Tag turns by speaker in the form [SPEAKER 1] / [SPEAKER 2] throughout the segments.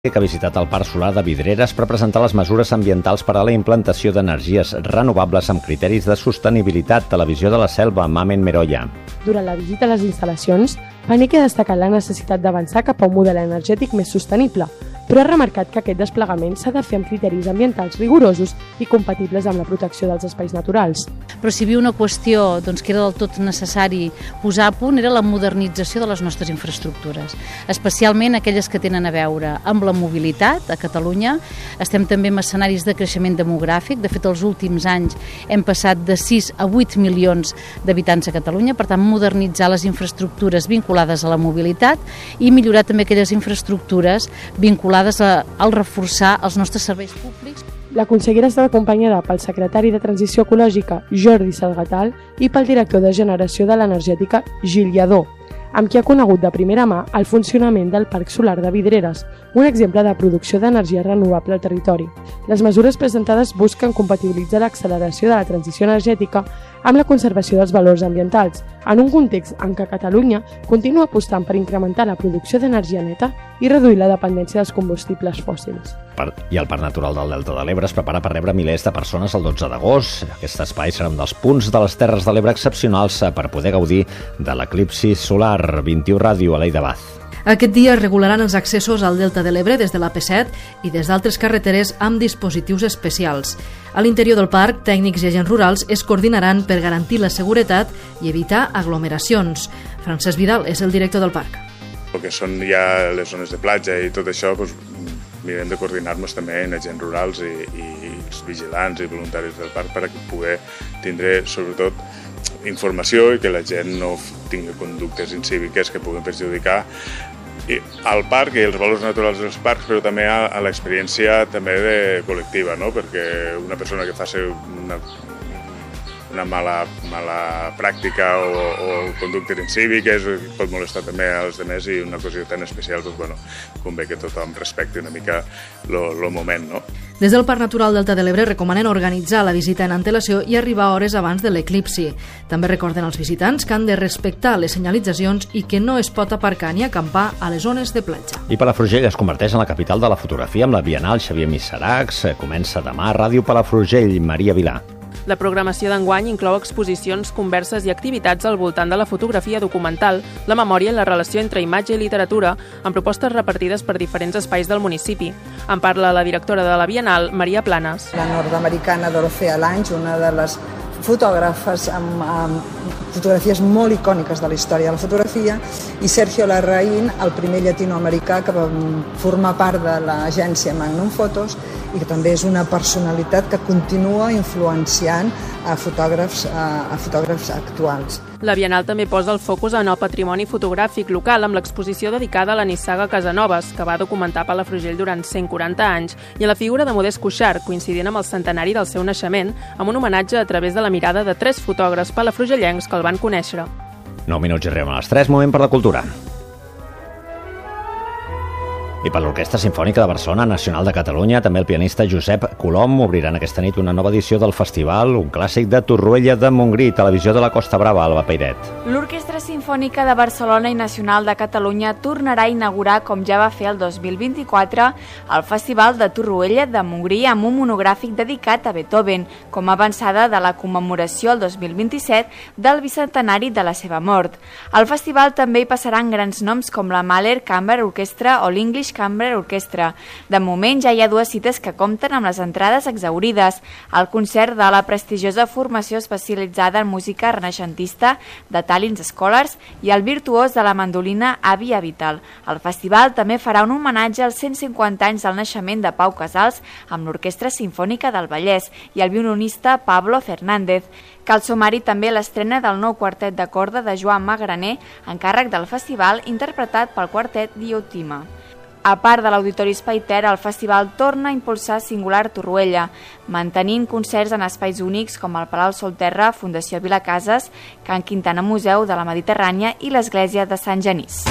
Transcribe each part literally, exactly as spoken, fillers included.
[SPEAKER 1] que ha visitat el Parc Solar de Vidreres per presentar les mesures ambientals per a la implantació d'energies renovables amb criteris de sostenibilitat. Televisió de la Selva, Mamen Meroya.
[SPEAKER 2] Durant la visita a les instal·lacions, Panique ha destacat la necessitat d'avançar cap a un model energètic més sostenible, però ha remarcat que aquest desplegament s'ha de fer amb criteris ambientals rigorosos i compatibles amb la protecció dels espais naturals.
[SPEAKER 3] Però si hi havia una qüestió doncs, que era del tot necessari posar a punt era la modernització de les nostres infraestructures, especialment aquelles que tenen a veure amb la mobilitat a Catalunya. Estem també en escenaris de creixement demogràfic. De fet, els últims anys hem passat de sis a vuit milions d'habitants a Catalunya, per tant, modernitzar les infraestructures vinculades a la mobilitat i millorar també aquelles infraestructures vinculades a, al reforçar els nostres serveis públics.
[SPEAKER 2] La consellera està acompanyada pel secretari de Transició Ecològica, Jordi Salgatal, i pel director de Generació de l'Energètica, Gil Lladó, amb qui ha conegut de primera mà el funcionament del Parc Solar de Vidreres, un exemple de producció d'energia renovable al territori. Les mesures presentades busquen compatibilitzar l'acceleració de la transició energètica amb la conservació dels valors ambientals, en un context en què Catalunya continua apostant per incrementar la producció d'energia neta i reduir la dependència dels combustibles fòssils.
[SPEAKER 1] I el Parc Natural del Delta de l'Ebre es prepara per rebre milers de persones el dotze d'agost. Aquest espai serà un dels punts de les Terres de l'Ebre excepcionals per poder gaudir de l'eclipsi solar. vint-i-u Ràdio, Aleida Baz.
[SPEAKER 4] Aquest dia es regularan els accessos al Delta de l'Ebre des de l'A P set i des d'altres carreteres amb dispositius especials. A l'interior del parc, tècnics i agents rurals es coordinaran per garantir la seguretat i evitar aglomeracions. Francesc Vidal és el director del parc.
[SPEAKER 5] El que són ja les zones de platja i tot això, doncs, mirem de coordinar-nos també en agents rurals i, i els vigilants i voluntaris del parc per poder tindre, sobretot, informació i que la gent no tingui conductes incíviques que puguin perjudicar al parc i els valors naturals dels parcs, però també a, a l'experiència també de col·lectiva, no? Perquè una persona que faci una, una mala, mala pràctica o, o conductes incíviques pot molestar també als altres i una cosa tan especial, doncs, bueno, convé que tothom respecti una mica el moment, no?
[SPEAKER 4] Des del Parc Natural Delta de l'Ebre recomanen organitzar la visita en antelació i arribar hores abans de l'eclipsi. També recorden als visitants que han de respectar les senyalitzacions i que no es pot aparcar ni acampar a les zones de platja.
[SPEAKER 1] I Palafrugell es converteix en la capital de la fotografia amb la Bienal Xavier Miseracs. Comença demà a Ràdio Palafrugell. Maria Vilà.
[SPEAKER 6] La programació d'enguany inclou exposicions, converses i activitats al voltant de la fotografia documental, la memòria i la relació entre imatge i literatura, amb propostes repartides per diferents espais del municipi. En parla la directora de la Bienal, Maria Planes.
[SPEAKER 7] La nord-americana Dorothea Lange, una de les fotògrafes amb, amb fotografies molt icòniques de la història de la fotografia, i Sergio Larraín, el primer llatinoamericà que va formar part de l'agència Magnum Photos i que també és una personalitat que continua influenciant a fotògrafs, a, a fotògrafs actuals.
[SPEAKER 6] La Bienal també posa el focus en el patrimoni fotogràfic local amb l'exposició dedicada a la nissaga Casanovas, que va documentar Palafrugell durant cent quaranta anys, i a la figura de Modest Cuixart, coincidint amb el centenari del seu naixement, amb un homenatge a través de la mirada de tres fotògrafs palafrugellencs que el van conèixer.
[SPEAKER 1] nou minuts i arribem a les tres, moment per la cultura. I per l'Orquestra Simfònica de Barcelona Nacional de Catalunya, també el pianista Josep Colom obriran aquesta nit una nova edició del festival, un clàssic de Torroella de Montgrí, Televisió de la Costa Brava, Alba Peiret.
[SPEAKER 8] L'Orquestra Simfònica de Barcelona i Nacional de Catalunya tornarà a inaugurar, com ja va fer el dos mil vint-i-quatre, el Festival de Torroella de Montgrí amb un monogràfic dedicat a Beethoven, com a avançada de la commemoració el dos mil vint-i-set del bicentenari de la seva mort. Al festival també hi passaran grans noms com la Mahler Chamber Orchestra o l'English Chamber Orchestra. De moment ja hi ha dues cites que compten amb les entrades exhaurides: el concert de la prestigiosa formació especialitzada en música renaixentista de Tallinn Scholars i el virtuós de la mandolina Avi Avital. El festival també farà un homenatge als cent cinquanta anys del naixement de Pau Casals amb l'Orquestra Simfònica del Vallès i el violinista Pablo Fernández. Cal sumar-hi també l'estrena del nou quartet de corda de Joan Magraner, encàrrec del festival, interpretat pel quartet Diotima. A part de l'Auditori Espai Ter, el festival torna a impulsar Singular Torroella, mantenint concerts en espais únics com el Palau Solterra, Fundació Vilacases, Can Quintana Museu de la Mediterrània i l'Església de Sant Genís.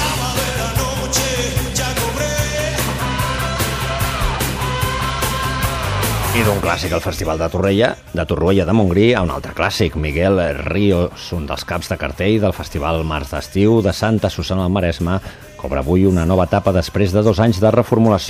[SPEAKER 1] I d'un clàssic al Festival de Torroella, de Torroella de Montgrí, a un altre clàssic, Miguel Ríos, un dels caps de cartell del Festival Mars d'Estiu de Santa Susanna al Maresme, Cobra avui una nova etapa després de dos anys de reformulació.